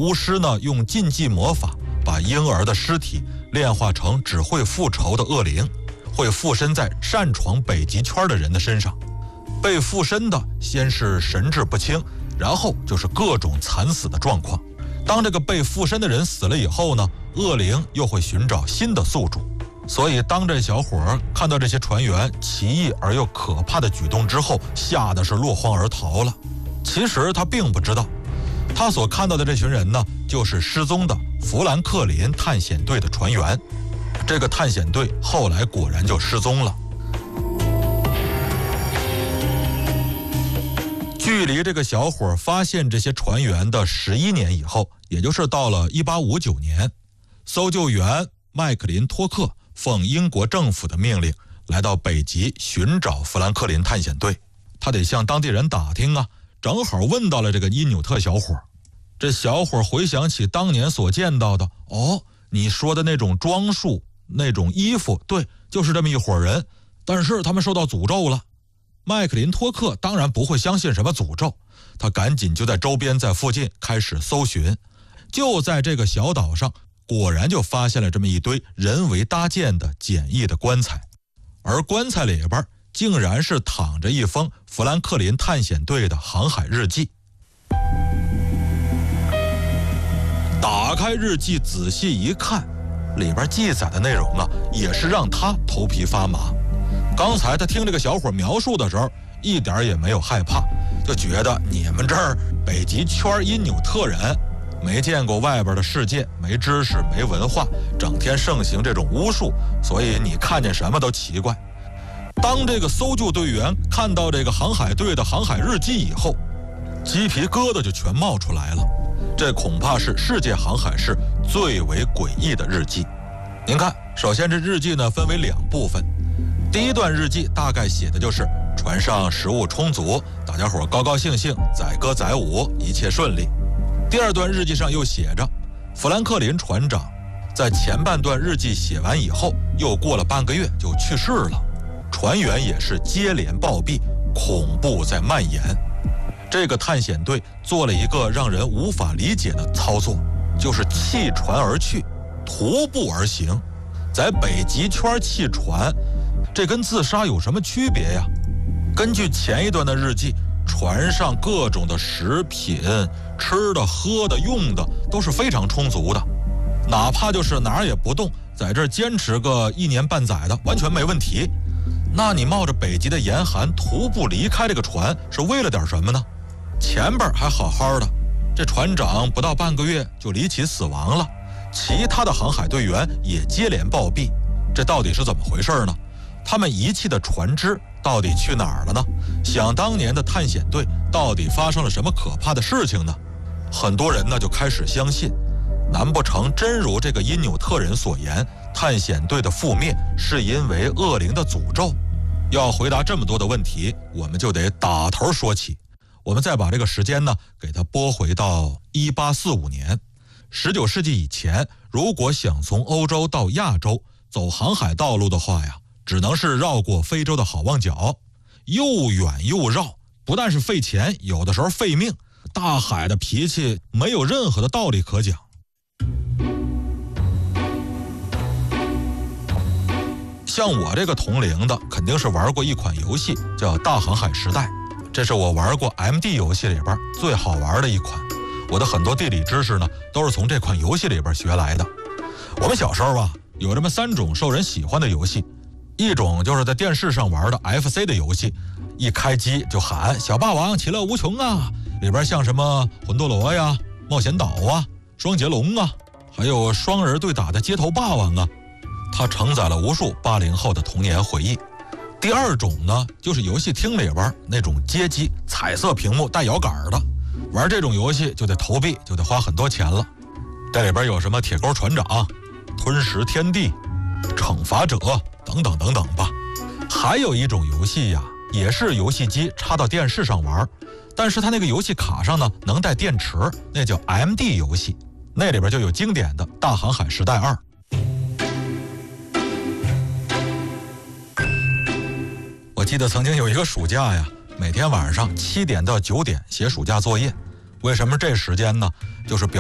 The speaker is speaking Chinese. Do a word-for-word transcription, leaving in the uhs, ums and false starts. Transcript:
巫师呢用禁忌魔法把婴儿的尸体炼化成只会复仇的恶灵，会附身在擅闯北极圈的人的身上。被附身的先是神志不清，然后就是各种惨死的状况。当这个被附身的人死了以后呢，恶灵又会寻找新的宿主。所以当这小伙看到这些船员奇异而又可怕的举动之后，吓得是落荒而逃了。其实他并不知道，他所看到的这群人呢，就是失踪的富兰克林探险队的船员。这个探险队后来果然就失踪了。距离这个小伙发现这些船员的十一年以后，也就是到了一八五九年，搜救员麦克林托克奉英国政府的命令来到北极寻找富兰克林探险队。他得向当地人打听啊，正好问到了这个因纽特小伙。这小伙回想起当年所见到的，哦，你说的那种装束，那种衣服，对，就是这么一伙人，但是他们受到诅咒了。麦克林托克当然不会相信什么诅咒，他赶紧就在周边在附近开始搜寻。就在这个小岛上，果然就发现了这么一堆人为搭建的简易的棺材，而棺材里边竟然是躺着一封富兰克林探险队的航海日记。打开日记仔细一看，里边记载的内容啊，也是让他头皮发麻。刚才他听这个小伙描述的时候，一点也没有害怕，就觉得你们这儿北极圈因纽特人没见过外边的世界，没知识没文化，整天盛行这种巫术，所以你看见什么都奇怪。当这个搜救队员看到这个航海队的航海日记以后，鸡皮疙瘩就全冒出来了。这恐怕是世界航海史最为诡异的日记。您看，首先这日记呢分为两部分。第一段日记大概写的就是船上食物充足，大家伙高高兴兴，载歌载舞，一切顺利。第二段日记上又写着，富兰克林船长在前半段日记写完以后，又过了半个月就去世了，船员也是接连暴毙，恐怖在蔓延。这个探险队做了一个让人无法理解的操作，就是弃船而去，徒步而行。在北极圈弃船，这跟自杀有什么区别呀？根据前一段的日记，船上各种的食品，吃的喝的用的都是非常充足的，哪怕就是哪儿也不动，在这儿坚持个一年半载的完全没问题。那你冒着北极的严寒徒步离开这个船是为了点什么呢？前边还好好的，这船长不到半个月就离奇死亡了，其他的航海队员也接连暴毙，这到底是怎么回事呢？他们遗弃的船只到底去哪儿了呢？想当年的探险队到底发生了什么可怕的事情呢？很多人呢就开始相信，难不成真如这个因纽特人所言，探险队的覆灭是因为恶灵的诅咒？要回答这么多的问题，我们就得打头说起。我们再把这个时间呢给它拨回到一八四五年。十九世纪以前，如果想从欧洲到亚洲走航海道路的话呀，只能是绕过非洲的好望角，又远又绕，不但是费钱，有的时候费命。大海的脾气没有任何的道理可讲。像我这个同龄的，肯定是玩过一款游戏叫《大航海时代》，这是我玩过 M D 游戏里边最好玩的一款。我的很多地理知识呢，都是从这款游戏里边学来的。我们小时候啊，有这么三种受人喜欢的游戏，一种就是在电视上玩的 F C 的游戏，一开机就喊小霸王其乐无穷啊，里边像什么魂斗罗呀、冒险岛啊、双截龙啊，还有双人对打的街头霸王啊，它承载了无数八零后的童年回忆。第二种呢，就是游戏厅里边那种街机彩色屏幕带摇杆的，玩这种游戏就得投币，就得花很多钱了。这里边有什么铁钩船长、吞食天地、惩罚者等等等等吧。还有一种游戏呀，也是游戏机插到电视上玩，但是它那个游戏卡上呢能带电池，那叫 M D 游戏，那里边就有经典的《大航海时代二》。我记得曾经有一个暑假呀，每天晚上七点到九点写暑假作业。为什么这时间呢？就是表